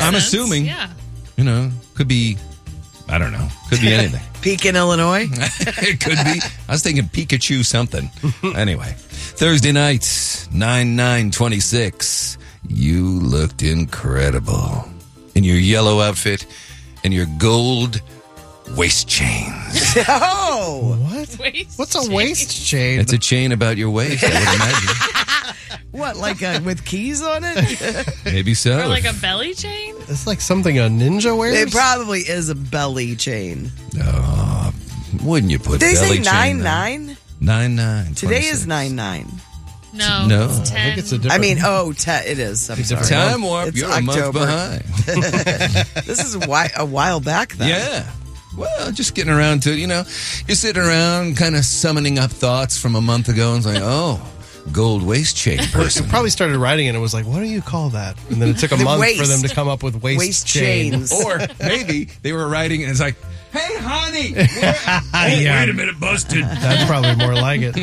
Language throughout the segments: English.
I'm sense. assuming. Yeah. Could be, I don't know. Could be anything. Pekin, Illinois. It could be. I was thinking Pikachu something. Anyway, Thursday night, 9/9/26. You looked incredible in your yellow outfit and your gold waist chains. Oh! What? What's a waist chain? It's a chain about your waist, I would imagine. What, like with keys on it? Maybe so. Or like a belly chain? It's like something a ninja wears? It probably is a belly chain. Wouldn't you put Did they belly say chain 9/9? 9/9. Today is 9/9. No. I It's 10. think it's a different... I mean, it is. I'm sorry. Time warp. It's You're October. a month behind. This is a while back then. Yeah. Well, just getting around to it. You're sitting around kind of summoning up thoughts from a month ago and it's like, oh, gold waist chain person. It probably started writing and it was like, what do you call that? And then it took a month waist. for them to come up with waist chain. chains. Or maybe they were writing and it's like, hey, honey. Wait a minute, busted. That's probably more like it.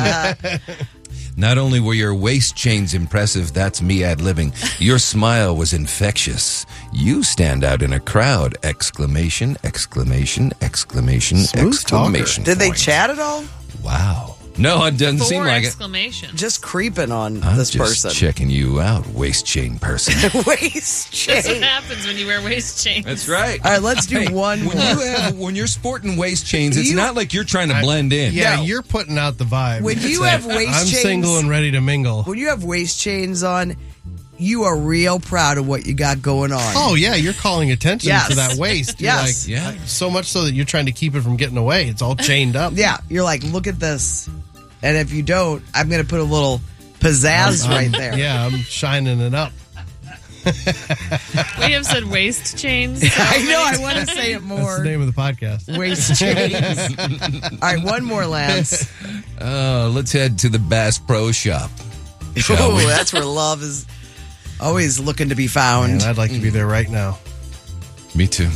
Not only were your waist chains impressive, that's me ad-libbing. Your smile was infectious. You stand out in a crowd. Exclamation, exclamation, exclamation, Smooth exclamation. Did they point. chat at all? Wow. No, it doesn't seem 4 like it. exclamations. Just creeping on I'm this just person. checking you out, waist chain person. Waist That's what chain. happens when you wear waist chains. That's right. All right, let's do one more. When you're sporting waist chains, it's You- not like you're trying to blend in. Yeah, No. you're putting out the vibe. When you It's have like, waist I'm chains- single and ready to mingle. When you have waist chains on, you are real proud of what you got going on. Oh, yeah, you're calling attention Yes. to that waist. You're Yes. like, Yeah. so much so that you're trying to keep it from getting away. It's all chained up. Yeah, you're like, look at this. And if you don't, I'm going to put a little pizzazz right there. Yeah, I'm shining it up. We have said waist chains. I know, I want to say it That's more. the name of the podcast. Waist chains. All right, one more, Lance. Let's head to the Bass Pro Shop. Shall Ooh, we? that's where love is always looking to be found. And I'd like to be there right now. Me too.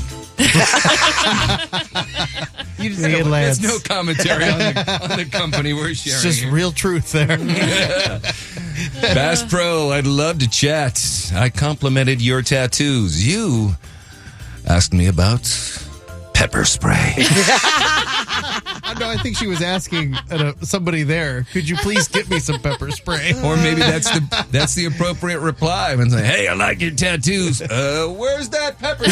You just Me go, and Lance. There's no commentary on the company we're sharing. It's just here. real truth there. Bass Pro, I'd love to chat. I complimented your tattoos. You asked me about pepper spray. No, I think she was asking somebody there, could you please get me some pepper spray? Or maybe that's the appropriate reply. And say, hey, I like your tattoos. Where's that pepper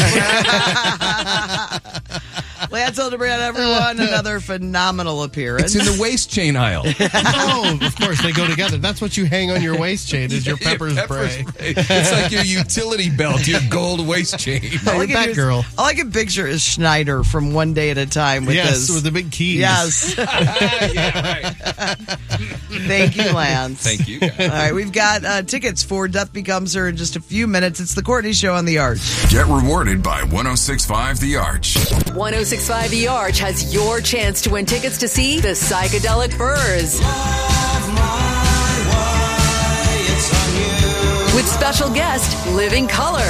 spray? Lance Hildebrand, everyone, another phenomenal appearance. It's in the waist chain aisle. Oh, of course, they go together. That's what you hang on your waist chain is your pepper spray. It's like your utility belt, your gold waist chain. All I Look can at do that girl. All I can picture is Schneider from One Day at a Time with Yes, his. with the big keys. Yes. Yeah, right. Thank you, Lance. Thank you, guys. All right, we've got tickets for Death Becomes Her in just a few minutes. It's the Courtney Show on the Arch. Get rewarded by 106.5 The Arch. 106.5 The Arch has your chance to win tickets to see the Psychedelic Furs. With special guest, Living Color.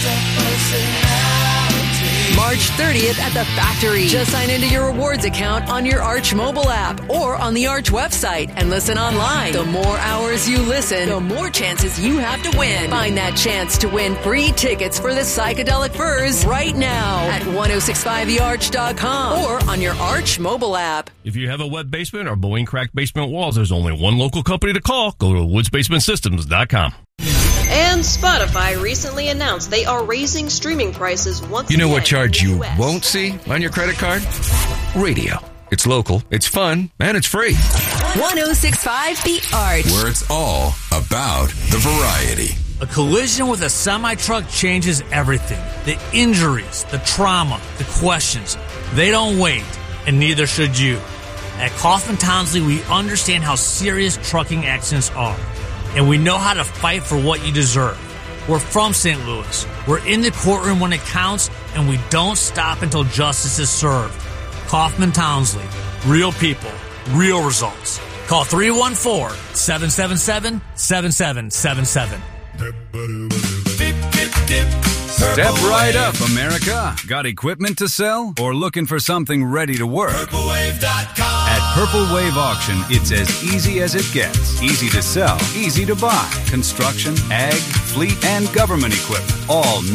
March 30th at the Factory. Just sign into your rewards account on your Arch mobile app or on the Arch website and listen online. The more hours you listen, the more chances you have to win. Find that chance to win free tickets for the Psychedelic Furs right now at 1065thearch.com or on your Arch mobile app. If you have a wet basement or blowing cracked basement walls, there's only one local company to call. Go to woodsbasementsystems.com. And Spotify recently announced they are raising streaming prices once You know again what charge in the you US. won't see on your credit card? Radio. It's local, it's fun, and it's free. 1065 The Arch. Where it's all about the variety. A collision with a semi-truck changes everything. The injuries, the trauma, the questions. They don't wait, and neither should you. At Kaufman Townsley, we understand how serious trucking accidents are, and we know how to fight for what you deserve. We're from St. Louis. We're in the courtroom when it counts, and we don't stop until justice is served. Kaufman Townsley. Real people. Real results. Call 314-777-7777. Step right up, America. Got equipment to sell or looking for something ready to work? PurpleWave.com. At Purple Wave Auction, it's as easy as it gets. Easy to sell, easy to buy. Construction, ag, fleet, and government equipment. All